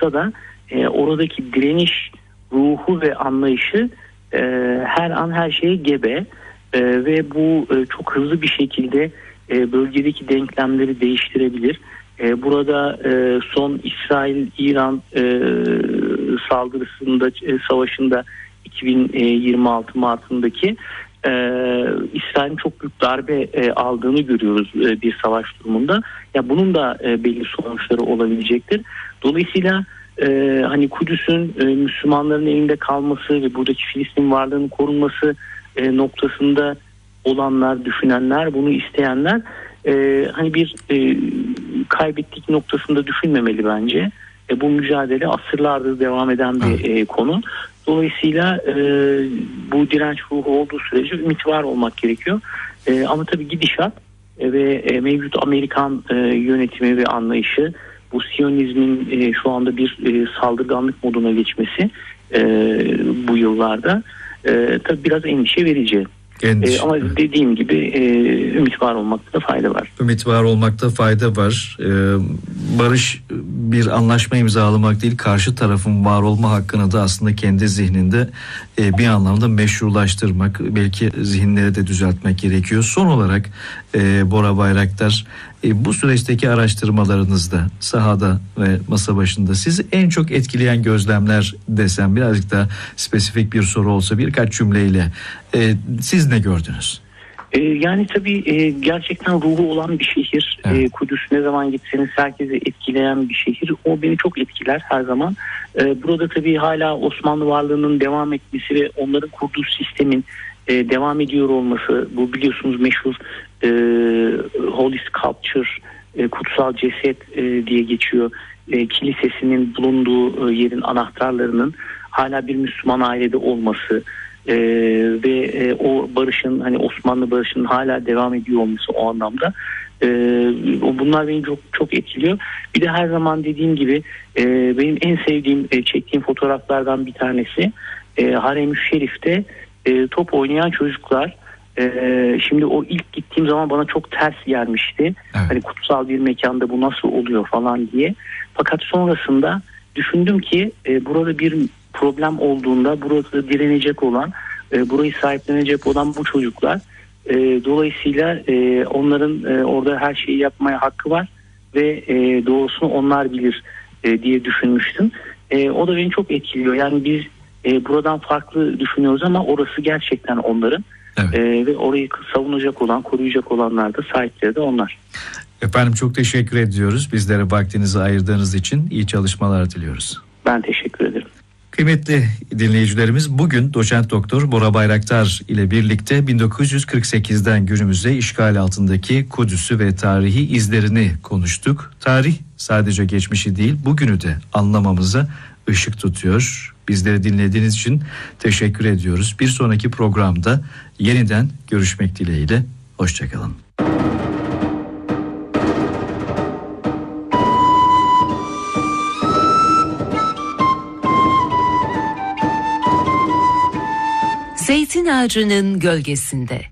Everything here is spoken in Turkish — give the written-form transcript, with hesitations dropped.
olsa da oradaki direniş ruhu ve anlayışı her an her şeye gebe ve bu çok hızlı bir şekilde bölgedeki denklemleri değiştirebilir. Burada son İsrail-İran savaşında 2026 Mart'ındaki İsrail'in çok büyük darbe aldığını görüyoruz bir savaş durumunda. Ya bunun da belli sonuçları olabilecektir. Dolayısıyla hani Kudüs'ün Müslümanların elinde kalması ve buradaki Filistin varlığının korunması noktasında olanlar, düşünenler, bunu isteyenler hani bir kaybettik noktasında düşünmemeli bence. Bu mücadele asırlardır devam eden bir konu. Dolayısıyla bu direnç ruhu olduğu sürece ümit var olmak gerekiyor. Ama tabii gidişat ve mevcut Amerikan yönetimi ve anlayışı, bu Siyonizmin şu anda bir saldırganlık moduna geçmesi bu yıllarda tabii biraz endişe verici. Ama dediğim gibi ümit var olmakta da fayda var. Ümit var olmakta fayda var. Barış bir anlaşma imzalamak değil, karşı tarafın var olma hakkını da aslında kendi zihninde bir anlamda meşrulaştırmak, belki zihinleri de düzeltmek gerekiyor. Son olarak Bora Bayraktar, bu süreçteki araştırmalarınızda, sahada ve masa başında sizi en çok etkileyen gözlemler desem, birazcık daha spesifik bir soru olsa birkaç cümleyle siz ne gördünüz? Yani tabii gerçekten ruhu olan bir şehir. Evet. Kudüs ne zaman gitseniz herkese etkileyen bir şehir. O beni çok etkiler her zaman. Burada tabii hala Osmanlı varlığının devam etmesi ve onların kurduğu sistemin devam ediyor olması. Bu biliyorsunuz meşhur Holy Sculpture, kutsal ceset diye geçiyor. Kilisesinin bulunduğu yerin anahtarlarının hala bir Müslüman ailede olması. Ve o barışın, hani Osmanlı barışının hala devam ediyor olması o anlamda bunlar beni çok çok etkiliyor. Bir de her zaman dediğim gibi benim en sevdiğim çektiğim fotoğraflardan bir tanesi Harem-i Şerif'te top oynayan çocuklar. Şimdi o ilk gittiğim zaman bana çok ters gelmişti. Evet. Hani kutsal bir mekanda bu nasıl oluyor falan diye. Fakat sonrasında düşündüm ki burada bir problem olduğunda burada direnecek olan, burayı sahiplenecek olan bu çocuklar. Dolayısıyla onların orada her şeyi yapmaya hakkı var ve doğrusunu onlar bilir diye düşünmüştüm. O da beni çok etkiliyor. Yani biz buradan farklı düşünüyoruz ama orası gerçekten onların. Evet. Ve orayı savunacak olan, koruyacak olanlar da, sahipleri de onlar. Efendim çok teşekkür ediyoruz. Bizlere vaktinizi ayırdığınız için iyi çalışmalar diliyoruz. Ben teşekkür ederim. Kıymetli dinleyicilerimiz, bugün Doçent Doktor Bora Bayraktar ile birlikte 1948'den günümüze işgal altındaki Kudüs'ü ve tarihi izlerini konuştuk. Tarih sadece geçmişi değil, bugünü de anlamamıza ışık tutuyor. Bizleri dinlediğiniz için teşekkür ediyoruz. Bir sonraki programda yeniden görüşmek dileğiyle. Hoşçakalın. Zeytin ağacının gölgesinde.